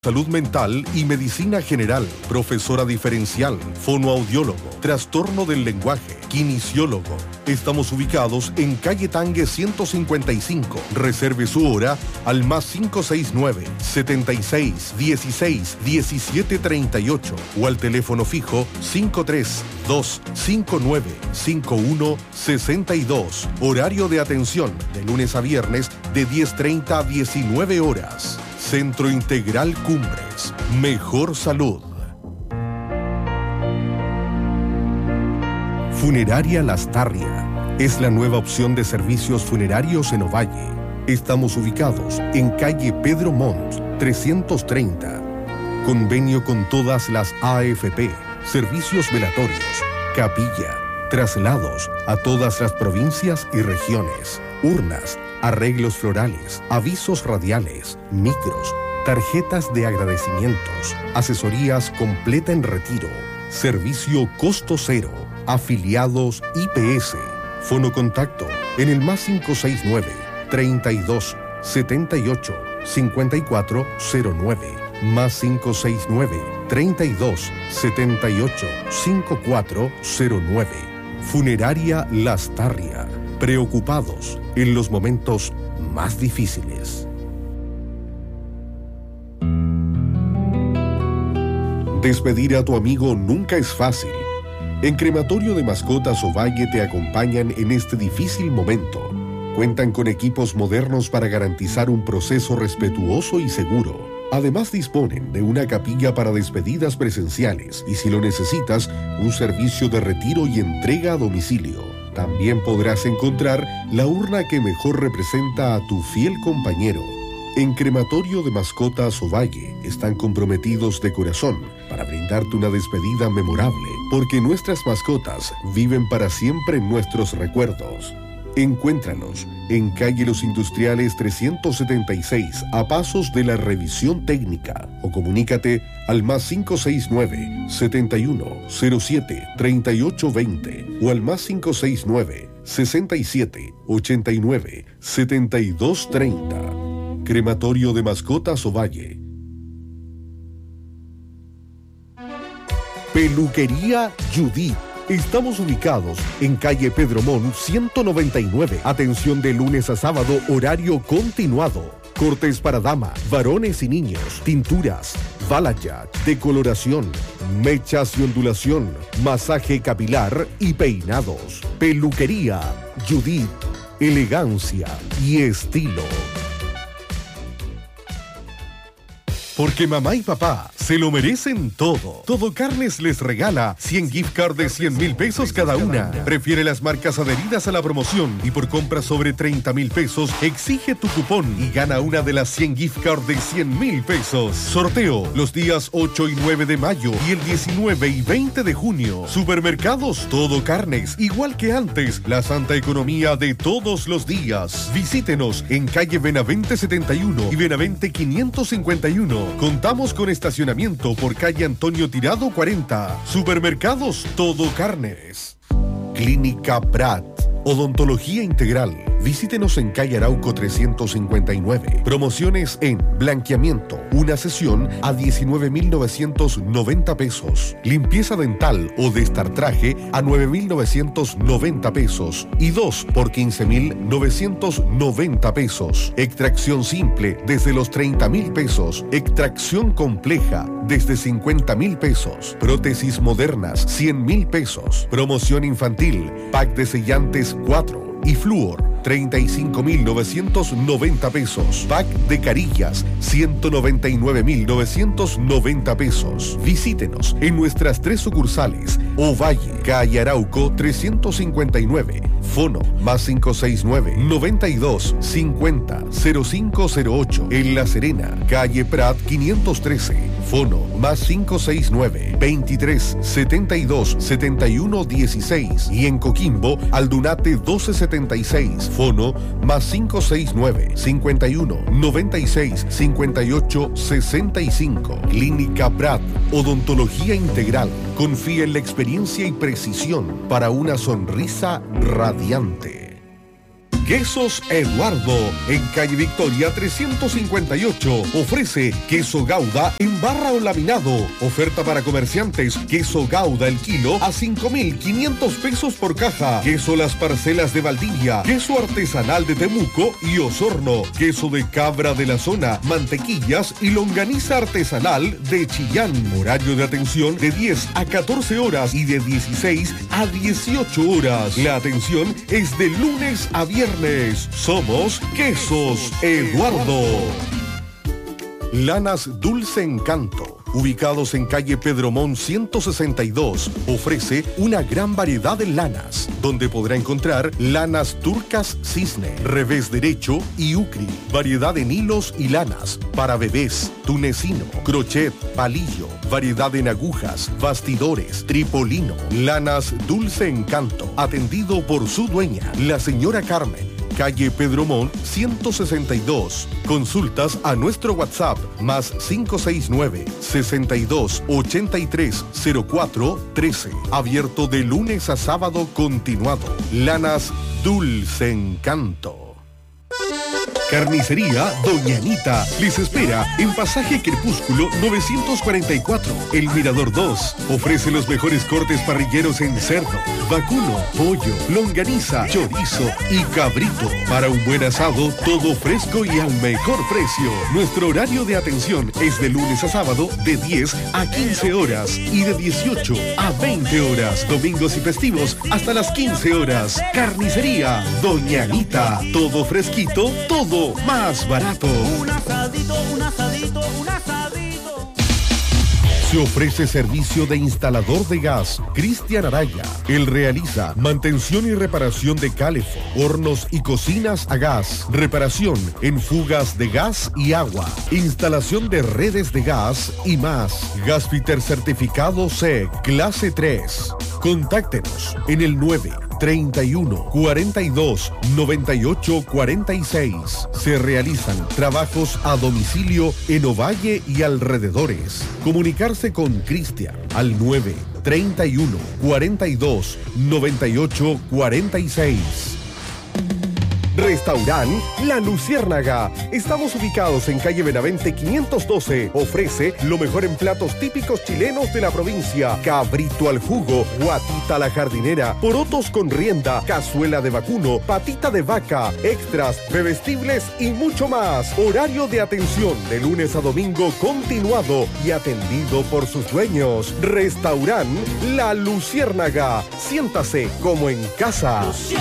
Salud mental y medicina general, profesora diferencial, fonoaudiólogo, trastorno del lenguaje, kinesiólogo. Estamos ubicados en calle Tangue 155. Reserve su hora al +569 76 16 17 38 o al teléfono fijo 53259 51 62. Horario de atención de lunes a viernes de 10:30 a 19 horas. Centro Integral Cumbres. Mejor salud. Funeraria Lastarria es la nueva opción de servicios funerarios en Ovalle. Estamos ubicados en calle Pedro Montt, 330. Convenio con todas las AFP, servicios velatorios, capilla, traslados a todas las provincias y regiones, urnas, arreglos florales, avisos radiales, micros, tarjetas de agradecimientos, asesorías completa en retiro, servicio costo cero, afiliados IPS, fonocontacto en el +569 32 78 5409, +569 32 78 5409. Funeraria Lastarria. Preocupados en los momentos más difíciles. Despedir a tu amigo nunca es fácil. En Crematorio de Mascotas Ovalle te acompañan en este difícil momento. Cuentan con equipos modernos para garantizar un proceso respetuoso y seguro. Además disponen de una capilla para despedidas presenciales y, si lo necesitas, un servicio de retiro y entrega a domicilio. También podrás encontrar la urna que mejor representa a tu fiel compañero. En Crematorio de Mascotas Ovalle están comprometidos de corazón para brindarte una despedida memorable, porque nuestras mascotas viven para siempre en nuestros recuerdos. Encuéntranos en calle Los Industriales 376, a pasos de la revisión técnica, o comunícate al +569 71 07 38 20 o al +569 67 89 72 30. Crematorio de Mascotas Ovalle. Peluquería Judith. Estamos ubicados en calle Pedro Montt 199. Atención de lunes a sábado, horario continuado. Cortes para dama, varones y niños, tinturas, balayage, decoloración, mechas y ondulación, masaje capilar y peinados. Peluquería Judith. Elegancia y estilo. Porque mamá y papá se lo merecen todo. Todo Carnes les regala 100 gift cards de 100,000 pesos cada una. Prefiere las marcas adheridas a la promoción y por compras sobre 30,000 pesos exige tu cupón y gana una de las 100 gift cards de 100,000 pesos. Sorteo los días 8 y 9 de mayo y el 19 y 20 de junio. Supermercados Todo Carnes, igual que antes, la santa economía de todos los días. Visítenos en calle Benavente 71 y Benavente 551. Contamos con estacionamiento por calle Antonio Tirado 40. Supermercados Todo Carnes. Clínica Prat. Odontología integral. Visítenos en calle Arauco 359. Promociones en blanqueamiento. Una sesión a 19,990 pesos. Limpieza dental o destartraje a 9,990 pesos. Y 2 por 15,990 pesos. Extracción simple desde los 30,000 pesos. Extracción compleja desde 50,000 pesos. Prótesis modernas 100,000 pesos. Promoción infantil. Pack de sellantes 4 y flúor 35,990 pesos. Pack de carillas 199,990 pesos. Visítenos en nuestras 3 sucursales: Ovalle, calle Arauco 359. Fono +569 92 50 0508. En La Serena, calle Prat 513. Fono +569 23 72 71 16. Y en Coquimbo, Aldunate 1276. Fono +569 51 96 58 65. Clínica Prat. Odontología integral. Confía en la experiencia y precisión para una sonrisa radiante. Quesos Eduardo, en calle Victoria 358. Ofrece queso Gouda en barra o laminado. Oferta para comerciantes: queso Gouda el kilo a 5.500 pesos por caja. Queso Las Parcelas de Valdivia, queso artesanal de Temuco y Osorno, queso de cabra de la zona, mantequillas y longaniza artesanal de Chillán. Horario de atención de 10 a 14 horas y de 16 a 18 horas. La atención es de lunes a viernes. Somos Quesos Eduardo. Lanas Dulce Encanto, ubicados en calle Pedromón 162, ofrece una gran variedad de lanas, donde podrá encontrar lanas turcas cisne, revés derecho y ucri, variedad en hilos y lanas, para bebés, tunecino, crochet, palillo, variedad en agujas, bastidores, tripolino. Lanas Dulce Encanto, atendido por su dueña, la señora Carmen. Calle Pedromón 162. Consultas a nuestro WhatsApp más 569-6283-0413. Abierto de lunes a sábado continuado. Lanas Dulce Encanto. Carnicería Doña Anita les espera en Pasaje Crepúsculo 944, El Mirador 2. Ofrece los mejores cortes parrilleros en cerdo, vacuno, pollo, longaniza, chorizo y cabrito. Para un buen asado, todo fresco y al mejor precio. Nuestro horario de atención es de lunes a sábado de 10 a 15 horas y de 18 a 20 horas. Domingos y festivos hasta las 15 horas. Carnicería Doña Anita. Todo fresquito, todo más barato. Un asadito, un asadito, un asadito. Se ofrece servicio de instalador de gas Cristian Araya. Él realiza mantención y reparación de calefón, hornos y cocinas a gas, reparación en fugas de gas y agua, instalación de redes de gas y más. Gasfitter certificado C, clase 3. Contáctenos en el 931 42 98 46. Se realizan trabajos a domicilio en Ovalle y alrededores. Comunicarse con Cristian al 931 42 98 46. Restaurant La Luciérnaga. Estamos ubicados en calle Benavente 512. Ofrece lo mejor en platos típicos chilenos de la provincia: cabrito al jugo, guatita a la jardinera, porotos con rienda, cazuela de vacuno, patita de vaca, extras, bebestibles y mucho más. Horario de atención de lunes a domingo continuado y atendido por sus dueños. Restaurant La Luciérnaga. Siéntase como en casa.